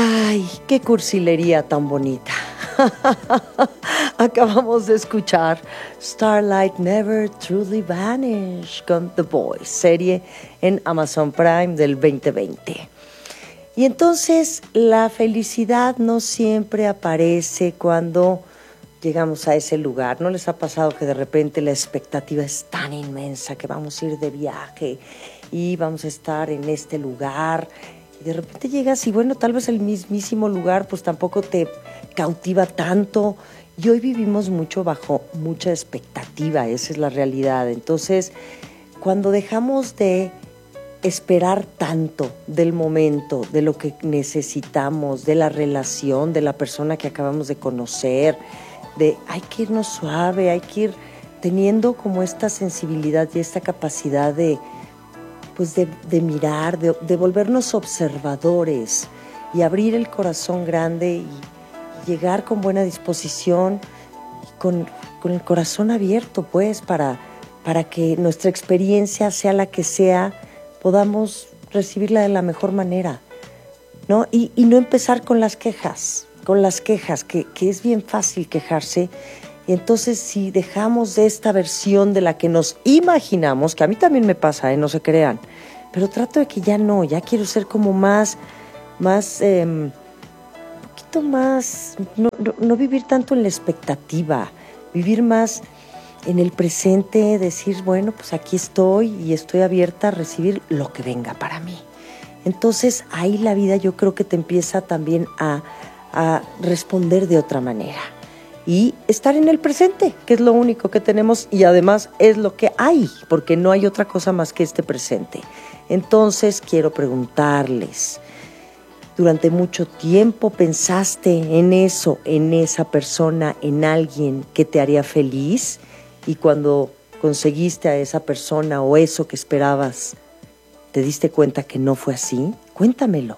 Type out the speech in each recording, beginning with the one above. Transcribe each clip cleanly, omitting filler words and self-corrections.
Ay, qué cursilería tan bonita. Acabamos de escuchar Starlight Never Truly Vanish con The Boys, serie en Amazon Prime del 2020. Y entonces la felicidad no siempre aparece cuando llegamos a ese lugar. ¿No les ha pasado que de repente la expectativa es tan inmensa que vamos a ir de viaje y vamos a estar en este lugar? Y de repente llegas y bueno, tal vez el mismísimo lugar pues tampoco te cautiva tanto. Y hoy vivimos mucho bajo mucha expectativa, esa es la realidad. Entonces, cuando dejamos de esperar tanto del momento, de lo que necesitamos, de la relación, de la persona que acabamos de conocer, de hay que irnos suave, hay que ir teniendo como esta sensibilidad y esta capacidad de mirar, de volvernos observadores y abrir el corazón grande y llegar con buena disposición, con el corazón abierto, pues, para que nuestra experiencia, sea la que sea, podamos recibirla de la mejor manera, ¿no? Y no empezar con las quejas, que es bien fácil quejarse. Y entonces si dejamos de esta versión de la que nos imaginamos, que a mí también me pasa, no se crean, pero trato de que ya quiero ser como más, un poquito más, no vivir tanto en la expectativa, vivir más en el presente, decir, bueno, pues aquí estoy y estoy abierta a recibir lo que venga para mí. Entonces ahí la vida yo creo que te empieza también a responder de otra manera. Y estar en el presente, que es lo único que tenemos y además es lo que hay, porque no hay otra cosa más que este presente. Entonces quiero preguntarles, ¿durante mucho tiempo pensaste en eso, en esa persona, en alguien que te haría feliz? Y cuando conseguiste a esa persona o eso que esperabas, ¿te diste cuenta que no fue así? Cuéntamelo,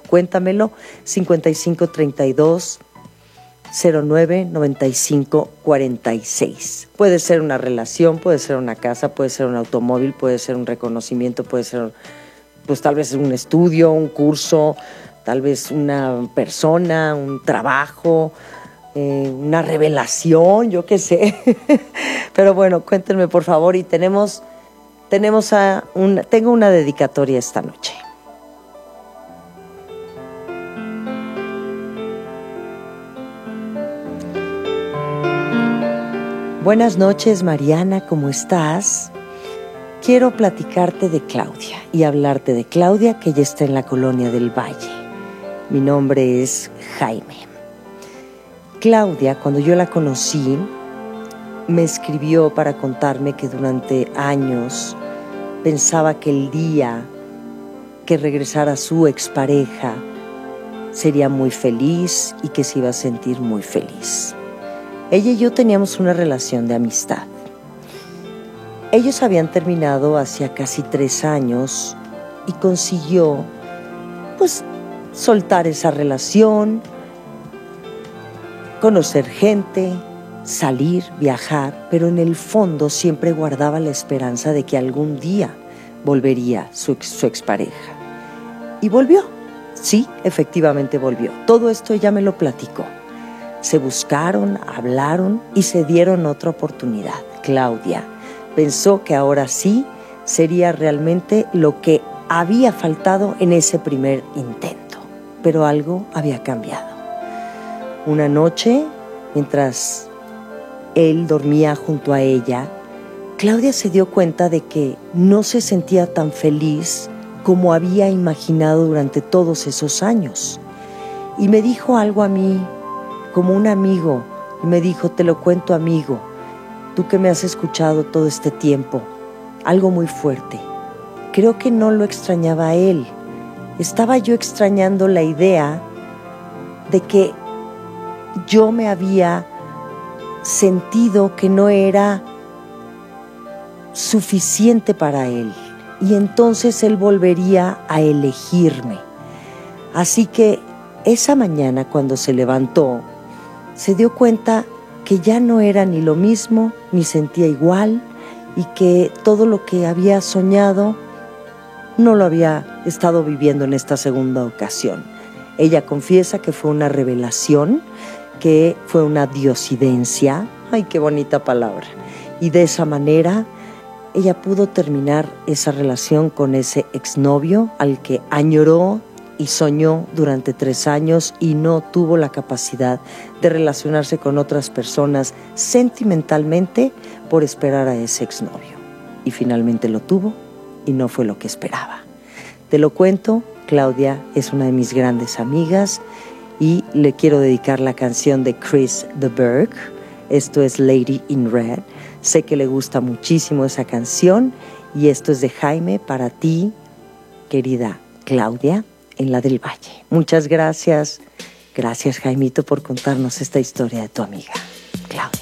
5532 09 95 46. Puede ser una relación, puede ser una casa, puede ser un automóvil, puede ser un reconocimiento, puede ser pues tal vez un estudio, un curso, tal vez una persona, un trabajo, una revelación, yo qué sé. Pero bueno, cuéntenme por favor. Y tengo una dedicatoria esta noche. Buenas noches, Mariana, ¿cómo estás? Quiero platicarte de Claudia y hablarte de Claudia, que ya está en la Colonia del Valle. Mi nombre es Jaime. Claudia, cuando yo la conocí, me escribió para contarme que durante años pensaba que el día que regresara su expareja sería muy feliz y que se iba a sentir muy feliz. Ella y yo teníamos una relación de amistad. Ellos habían terminado hacía casi 3 años y consiguió, pues, soltar esa relación, conocer gente, salir, viajar, pero en el fondo siempre guardaba la esperanza de que algún día volvería su expareja. Y volvió. Sí, efectivamente volvió. Todo esto ella me lo platicó. Se buscaron, hablaron y se dieron otra oportunidad. Claudia pensó que ahora sí sería realmente lo que había faltado en ese primer intento, pero algo había cambiado. Una noche, mientras él dormía junto a ella, Claudia se dio cuenta de que no se sentía tan feliz como había imaginado durante todos esos años. Y me dijo algo a mí, como un amigo, y me dijo, te lo cuento, amigo, tú que me has escuchado todo este tiempo, algo muy fuerte. Creo que no lo extrañaba a él. Estaba yo extrañando la idea de que yo me había sentido que no era suficiente para él. Y entonces él volvería a elegirme. Así que esa mañana, cuando se levantó, se dio cuenta que ya no era ni lo mismo, ni sentía igual, y que todo lo que había soñado no lo había estado viviendo en esta segunda ocasión. Ella confiesa que fue una revelación, que fue una diosidencia. ¡Ay, qué bonita palabra! Y de esa manera ella pudo terminar esa relación con ese exnovio al que añoró y soñó durante 3 años y no tuvo la capacidad de relacionarse con otras personas sentimentalmente por esperar a ese exnovio. Y finalmente lo tuvo y no fue lo que esperaba. Te lo cuento, Claudia es una de mis grandes amigas y le quiero dedicar la canción de Chris de Burgh. Esto es Lady in Red. Sé que le gusta muchísimo esa canción y esto es de Jaime para ti, querida Claudia, en la del Valle. Muchas gracias. Gracias, Jaimito, por contarnos esta historia de tu amiga, Claudia.